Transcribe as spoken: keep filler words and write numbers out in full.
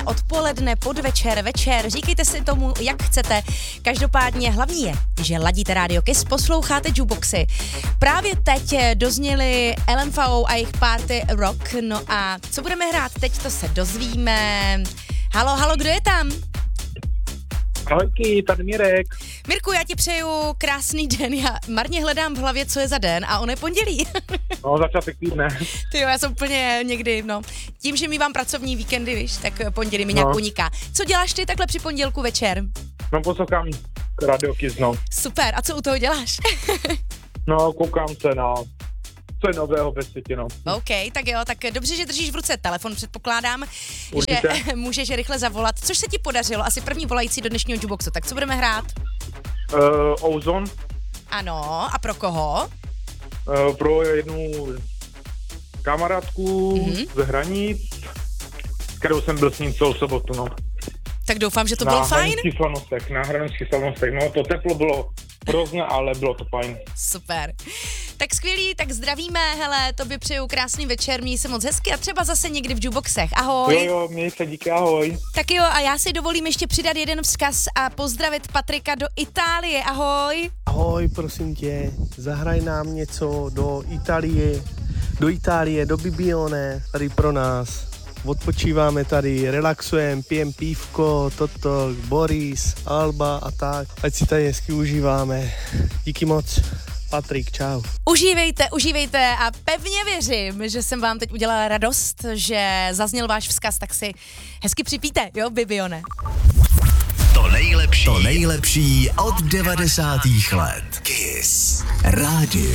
odpoledne, podvečer, večer, říkejte si tomu, jak chcete. Každopádně hlavní je, že ladíte Radio Kiss, posloucháte Jukeboxy. Právě teď dozněli L M V a jejich party Rock, no a co budeme hrát teď, to se dozvíme. Halo, halo, kdo je tam? Ahojky, tady Mirek. Mirku, já ti přeju krásný den, já marně hledám v hlavě, co je za den a on je pondělí. No, začátek týdne. Tyjo, já jsem úplně někdy, no, tím, že mívám pracovní víkendy, víš, tak pondělí mi nějak No. uniká. Co děláš ty takhle při pondělku večer? No, poslouchám Radio Kiss, no. Super, a co u toho děláš? No, koukám se na co je nového ve světě, no. OK, tak jo, tak dobře, že držíš v ruce telefon, předpokládám, Určitě. že můžeš rychle zavolat, což se ti podařilo, asi první volající do dnešního Jukeboxu, tak co budeme hrát? Uh, Ozone Ano, a pro koho? uh, pro jednu kamarádku Mhm. z hranic, s kterou jsem byl s ním celou sobotu, no. Tak doufám, že to na bylo fajn. hraničních slavnostech, na hraničních slavnostech, no to teplo bylo hrozné, ale bylo to fajn. Super. Tak skvělý, tak zdravíme, hele, tobě přeju krásný večer, měj se moc hezky a třeba zase někdy v Jukeboxech. Ahoj. Jo, jo, měj se, díky, ahoj. Tak jo, a já si dovolím ještě přidat jeden vzkaz a pozdravit Patrika do Itálie. Ahoj. Ahoj, prosím tě, zahraj nám něco do Itálie, do Itálie, do Bibione, tady pro nás. Odpočíváme tady, relaxujeme, pijem pívko, toto, Boris, Alba a tak. Ať si tady hezky užíváme. Díky moc. Patrik, čau. Užívejte, užívejte a pevně věřím, že jsem vám teď udělala radost, že zazněl váš vzkaz, tak si hezky připíte, jo, Bibione. To nejlepší, to nejlepší od devadesátých let. Kiss Radio.